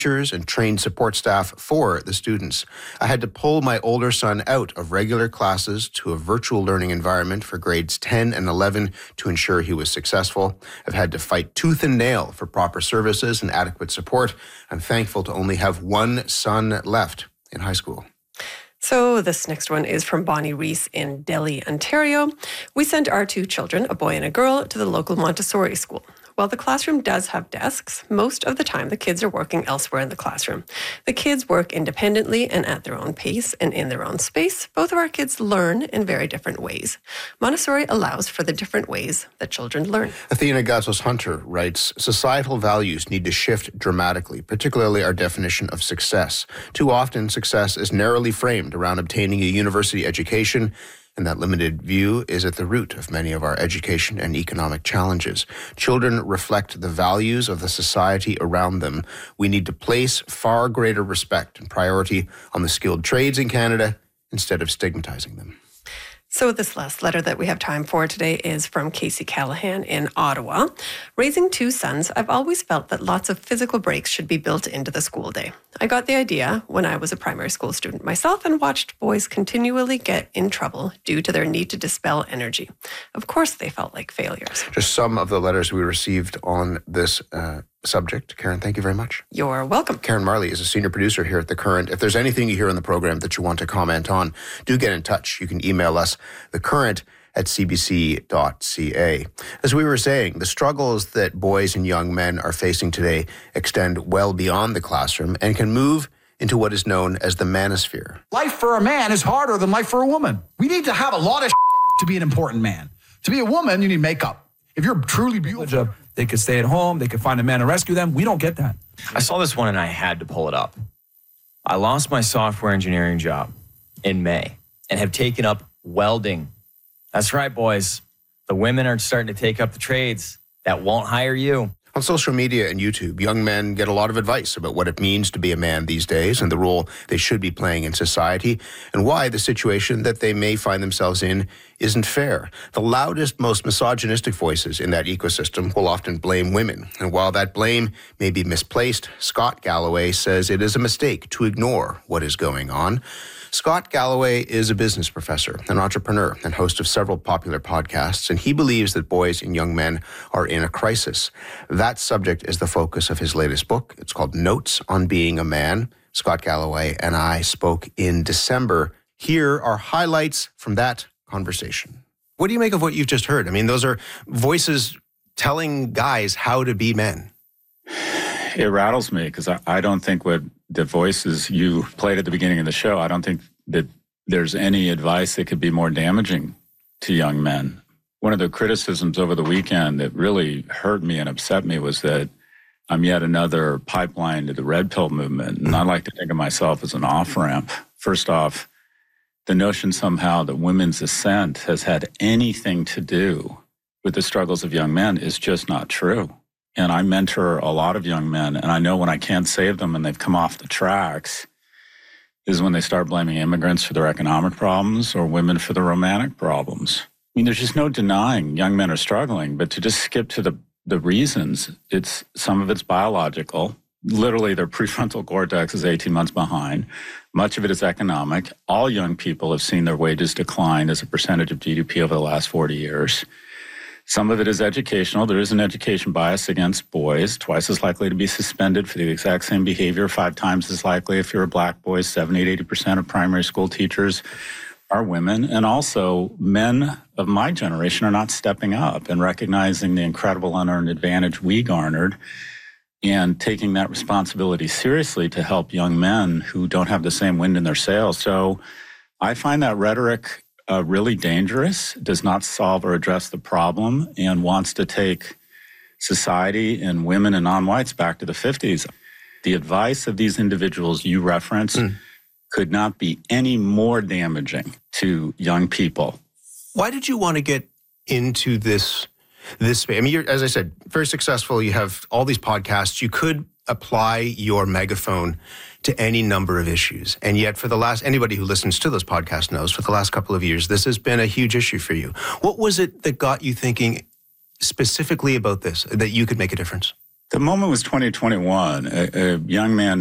teachers and trained support staff for the students. I had to pull my older son out of regular classes to a virtual learning environment for grades 10 and 11 to ensure he was successful. I've had to fight tooth and nail for proper services and adequate support. I'm thankful to only have one son left in high school. So this next one is from Bonnie Reese in Delhi, Ontario. We sent our 2 children, a boy and a girl, to the local Montessori school. While the classroom does have desks, most of the time the kids are working elsewhere in the classroom. The kids work independently and at their own pace and in their own space. Both of our kids learn in very different ways. Montessori allows for the different ways that children learn. Athena Gatos-Hunter writes, societal values need to shift dramatically, particularly our definition of success. Too often, success is narrowly framed around obtaining a university education, and that limited view is at the root of many of our education and economic challenges. Children reflect the values of the society around them. We need to place far greater respect and priority on the skilled trades in Canada instead of stigmatizing them. So this last letter that we have time for today is from Casey Callahan in Ottawa. Raising 2 sons, I've always felt that lots of physical breaks should be built into the school day. I got the idea when I was a primary school student myself and watched boys continually get in trouble due to their need to dispel energy. Of course, they felt like failures. Just some of the letters we received on this subject. Karen, thank you very much. You're welcome. Karen Marley is a senior producer here at The Current. If there's anything you hear in the program that you want to comment on, do get in touch. You can email us, thecurrent@cbc.ca. As we were saying, the struggles that boys and young men are facing today extend well beyond the classroom and can move into what is known as the manosphere. Life for a man is harder than life for a woman. We need to have a lot of to be an important man. To be a woman, you need makeup. If you're truly beautiful, they could stay at home. They could find a man to rescue them. We don't get that. I saw this one and I had to pull it up. I lost my software engineering job in May and have taken up welding. That's right, boys. The women are starting to take up the trades that won't hire you. On social media and YouTube, young men get a lot of advice about what it means to be a man these days and the role they should be playing in society and why the situation that they may find themselves in isn't fair. The loudest, most misogynistic voices in that ecosystem will often blame women. And while that blame may be misplaced, Scott Galloway says it is a mistake to ignore what is going on. Scott Galloway is a business professor, an entrepreneur, and host of several popular podcasts, and he believes that boys and young men are in a crisis. That subject is the focus of his latest book. It's called Notes on Being a Man. Scott Galloway and I spoke in December. Here are highlights from that conversation. What do you make of what you've just heard? I mean, those are voices telling guys how to be men. It rattles me because I don't think what the voices you played at the beginning of the show, I don't think that there's any advice that could be more damaging to young men. One of the criticisms over the weekend that really hurt me and upset me was that I'm yet another pipeline to the red pill movement. And I like to think of myself as an off-ramp. First off, the notion somehow that women's ascent has had anything to do with the struggles of young men is just not true. And I mentor a lot of young men, and I know when I can't save them and they've come off the tracks is when they start blaming immigrants for their economic problems or women for their romantic problems. I mean, there's just no denying young men are struggling, but to just skip to the reasons, some of it's biological. Literally, their prefrontal cortex is 18 months behind. Much of it is economic. All young people have seen their wages decline as a percentage of GDP over the last 40 years. Some of it is educational. There is an education bias against boys, twice as likely to be suspended for the exact same behavior, 5 times as likely if you're a black boy. 70-80% of primary school teachers are women. And also, men of my generation are not stepping up and recognizing the incredible unearned advantage we garnered and taking that responsibility seriously to help young men who don't have the same wind in their sails. So I find that rhetoric really dangerous, does not solve or address the problem, and wants to take society and women and non-whites back to the 50s. The advice of these individuals you reference could not be any more damaging to young people. Why did you want to get into this space? I mean, you're, as I said, very successful. You have all these podcasts. You could apply your megaphone to any number of issues. And yet anybody who listens to those podcasts knows for the last couple of years, this has been a huge issue for you. What was it that got you thinking specifically about this, that you could make a difference? The moment was 2021. A young man